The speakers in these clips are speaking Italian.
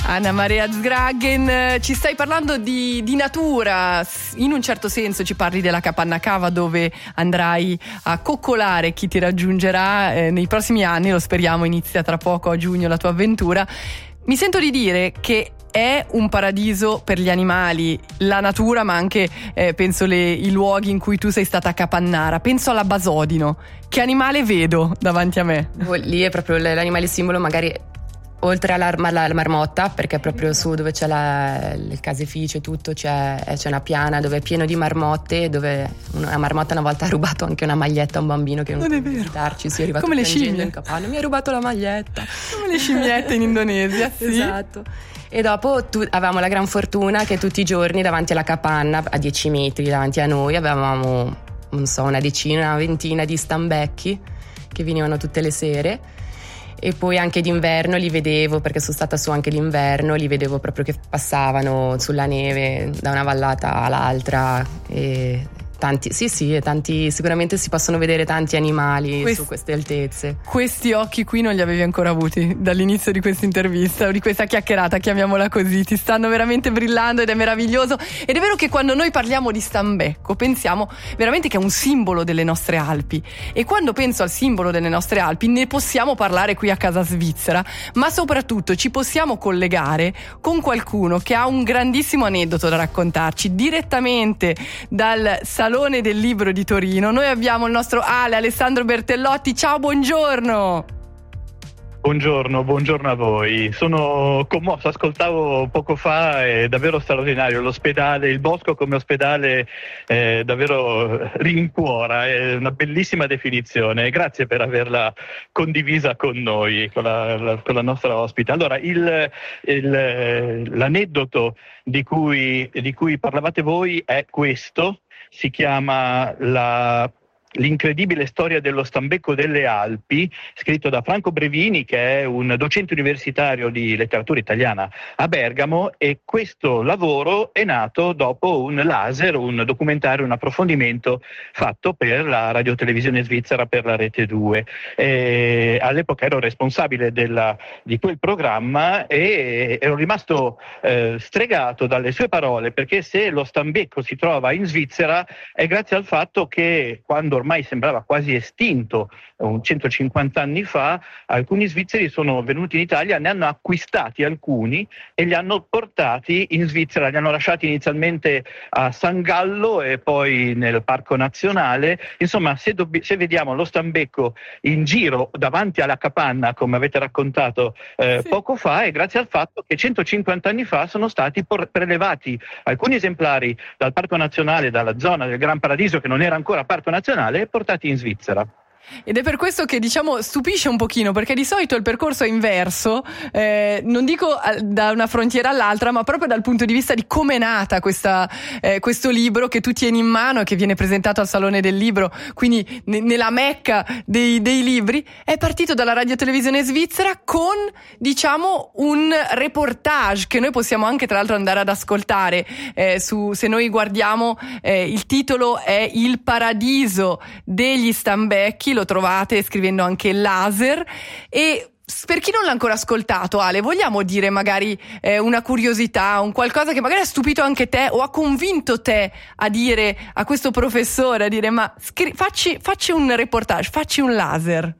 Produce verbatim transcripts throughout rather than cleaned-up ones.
Anna Maria Zgragen, ci stai parlando di, di natura, in un certo senso ci parli della capanna cava dove andrai a coccolare chi ti raggiungerà eh, nei prossimi anni, lo speriamo, inizia tra poco a giugno la tua avventura. Mi sento di dire che è un paradiso per gli animali, la natura, ma anche eh, penso le, i luoghi in cui tu sei stata a Capannara. Penso alla Basodino. Che animale vedo davanti a me? Lì è proprio l'animale simbolo, magari oltre alla, alla marmotta, perché proprio su dove c'è la, il caseificio e tutto c'è, c'è una piana dove è pieno di marmotte, dove una marmotta una volta ha rubato anche una maglietta a un bambino che non poteva visitarci. Si è arrivato come le scimmie in capanna, mi ha rubato la maglietta, come le scimmiette in Indonesia. Sì. Esatto. E dopo tu, avevamo la gran fortuna che tutti i giorni davanti alla capanna, a dieci metri davanti a noi, avevamo, non so, una decina, una ventina di stambecchi che venivano tutte le sere. E poi anche d'inverno li vedevo, perché sono stata su anche d'inverno, li vedevo proprio che passavano sulla neve da una vallata all'altra. E tanti, sì sì, e tanti, sicuramente si possono vedere tanti animali Quest, su queste altezze. Questi occhi qui non li avevi ancora avuti dall'inizio di questa intervista o di questa chiacchierata, chiamiamola così, ti stanno veramente brillando ed è meraviglioso. Ed è vero che quando noi parliamo di stambecco pensiamo veramente che è un simbolo delle nostre Alpi, e quando penso al simbolo delle nostre Alpi ne possiamo parlare qui a Casa Svizzera, ma soprattutto ci possiamo collegare con qualcuno che ha un grandissimo aneddoto da raccontarci direttamente dal Salone del Libro di Torino. Noi abbiamo il nostro Ale Alessandro Bertellotti. Ciao, buongiorno. Buongiorno, buongiorno a voi. Sono commosso, ascoltavo poco fa, è davvero straordinario. L'ospedale, il bosco come ospedale eh, davvero rincuora, è una bellissima definizione. Grazie per averla condivisa con noi, con la, la, con la nostra ospite. Allora, il, il, l'aneddoto di cui, di cui parlavate voi è questo. Si chiama la L'incredibile storia dello stambecco delle Alpi, scritto da Franco Brevini, che è un docente universitario di letteratura italiana a Bergamo, e questo lavoro è nato dopo un laser, un documentario, un approfondimento fatto per la radiotelevisione svizzera, per la Rete due. E all'epoca ero responsabile della, di quel programma e ero rimasto eh, stregato dalle sue parole, perché se lo stambecco si trova in Svizzera è grazie al fatto che quando ormai sembrava quasi estinto un centocinquanta anni fa, alcuni svizzeri sono venuti in Italia, ne hanno acquistati alcuni e li hanno portati in Svizzera, li hanno lasciati inizialmente a San Gallo e poi nel Parco Nazionale. Insomma, se, dobb- se vediamo lo stambecco in giro davanti alla capanna, come avete raccontato eh, sì. poco fa, è grazie al fatto che centocinquanta anni fa sono stati por- prelevati alcuni esemplari dal Parco Nazionale, dalla zona del Gran Paradiso, che non era ancora Parco Nazionale, e portati in Svizzera. Ed è per questo che, diciamo, stupisce un pochino, perché di solito il percorso è inverso, eh, non dico da una frontiera all'altra, ma proprio dal punto di vista di come è nata questa, eh, questo libro che tu tieni in mano e che viene presentato al Salone del Libro, quindi ne, nella mecca dei, dei libri. È partito dalla radiotelevisione svizzera con, diciamo, un reportage che noi possiamo anche tra l'altro andare ad ascoltare, eh, su, se noi guardiamo, eh, il titolo è Il paradiso degli stambecchi, lo trovate scrivendo anche laser. E per chi non l'ha ancora ascoltato, Ale, vogliamo dire magari eh, una curiosità, un qualcosa che magari ha stupito anche te o ha convinto te a dire a questo professore, a dire ma scri- facci, facci un reportage, facci un laser?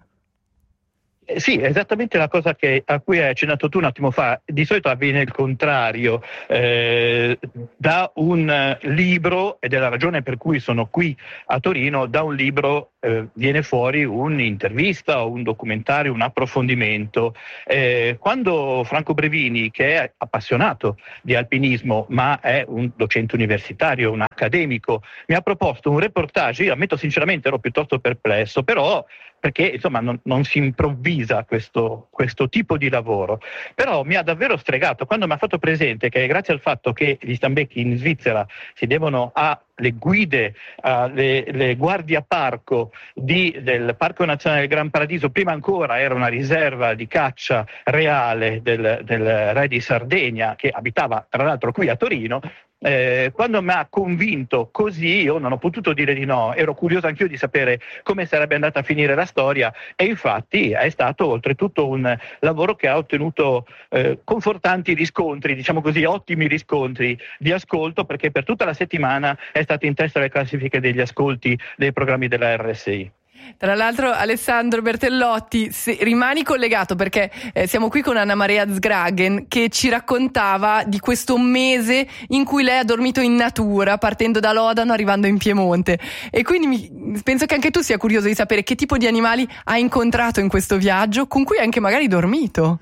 Eh, sì, esattamente la cosa che, a cui hai accennato tu un attimo fa. Di solito avviene il contrario, eh, da un libro, ed è la ragione per cui sono qui a Torino, da un libro eh, viene fuori un'intervista o un documentario, un approfondimento. Eh, quando Franco Brevini, che è appassionato di alpinismo ma è un docente universitario, un accademico, mi ha proposto un reportage, io ammetto sinceramente ero piuttosto perplesso, però perché insomma non, non si improvvisa questo, questo tipo di lavoro, però mi ha davvero stregato quando mi ha fatto presente che grazie al fatto che gli stambecchi in Svizzera si devono alle guide, alle le guardie a parco di, del Parco Nazionale del Gran Paradiso, prima ancora era una riserva di caccia reale del, del re di Sardegna, che abitava tra l'altro qui a Torino, Eh, quando mi ha convinto così, io non ho potuto dire di no, ero curioso anch'io di sapere come sarebbe andata a finire la storia, e infatti è stato oltretutto un lavoro che ha ottenuto eh, confortanti riscontri, diciamo così, ottimi riscontri di ascolto, perché per tutta la settimana è stato in testa alle classifiche degli ascolti dei programmi della R S I. Tra l'altro, Alessandro Bertellotti, se, rimani collegato, perché eh, siamo qui con Anna Maria Zgragen, che ci raccontava di questo mese in cui lei ha dormito in natura, partendo da Lodano, arrivando in Piemonte, e quindi mi, penso che anche tu sia curioso di sapere che tipo di animali hai incontrato in questo viaggio, con cui hai anche magari dormito.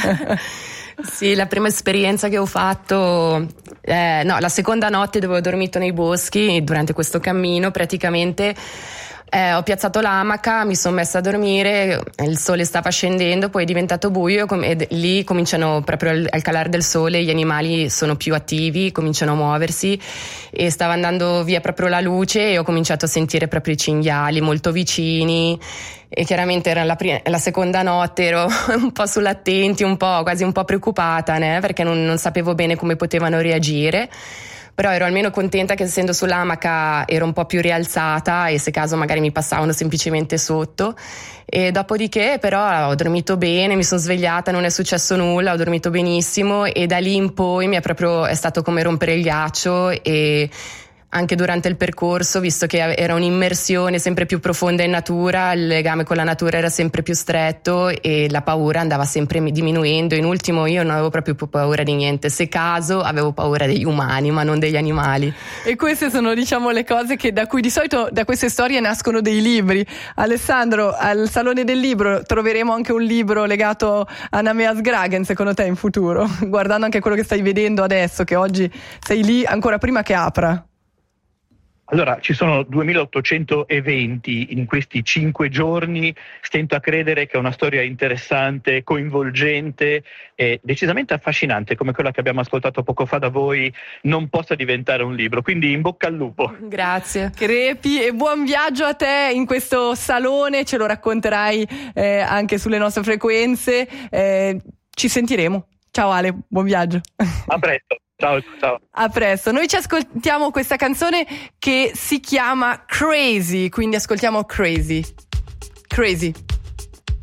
Sì, la prima esperienza che ho fatto, eh, no, la seconda notte dove ho dormito nei boschi durante questo cammino, praticamente Eh, ho piazzato l'amaca, mi sono messa a dormire, il sole stava scendendo, poi è diventato buio e lì cominciano proprio al, al calare del sole, gli animali sono più attivi, cominciano a muoversi e stava andando via proprio la luce e ho cominciato a sentire proprio i cinghiali molto vicini. E chiaramente era la, prima, la seconda notte, ero un po' sull'attenti, un po' quasi un po' preoccupata, né? Perché non, non sapevo bene come potevano reagire. Però ero almeno contenta che, essendo sull'amaca, ero un po' più rialzata e se caso magari mi passavano semplicemente sotto. E dopodiché però ho dormito bene, mi sono svegliata, non è successo nulla, ho dormito benissimo e da lì in poi mi è proprio è stato come rompere il ghiaccio. E anche durante il percorso, visto che era un'immersione sempre più profonda in natura, il legame con la natura era sempre più stretto e la paura andava sempre diminuendo. In ultimo io non avevo proprio più paura di niente, se caso avevo paura degli umani ma non degli animali. E queste sono, diciamo, le cose che da cui di solito da queste storie nascono dei libri. Alessandro, al Salone del Libro troveremo anche un libro legato a Namea Zgragen, secondo te, in futuro, guardando anche quello che stai vedendo adesso, che oggi sei lì ancora prima che apra? Allora, ci sono duemilaottocento eventi in questi cinque giorni, stento a credere che una storia interessante, coinvolgente e decisamente affascinante come quella che abbiamo ascoltato poco fa da voi non possa diventare un libro, quindi in bocca al lupo. Grazie. Crepi, e buon viaggio a te in questo salone, ce lo racconterai eh, anche sulle nostre frequenze, eh, ci sentiremo. Ciao Ale, buon viaggio. A presto. Ciao, ciao. A presto. Noi ci ascoltiamo questa canzone che si chiama Crazy, quindi ascoltiamo Crazy. Crazy.